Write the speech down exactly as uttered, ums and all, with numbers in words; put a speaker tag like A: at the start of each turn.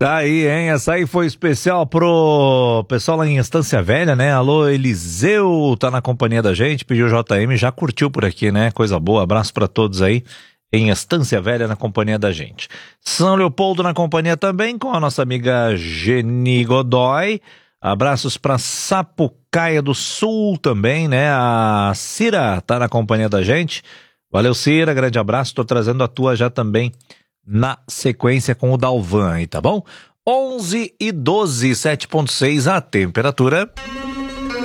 A: Tá aí, hein? Essa aí foi especial pro pessoal lá em Estância Velha, né? Alô, Eliseu, tá na companhia da gente, pediu J M, já curtiu por aqui, né? Coisa boa, abraço pra todos aí em Estância Velha na companhia da gente. São Leopoldo na companhia também com a nossa amiga Geni Godoy. Abraços pra Sapucaia do Sul também, né? A Cira tá na companhia da gente. Valeu, Cira, grande abraço, tô trazendo a tua já também na sequência com o Dalvan aí, tá bom? onze e doze, sete ponto seis a temperatura.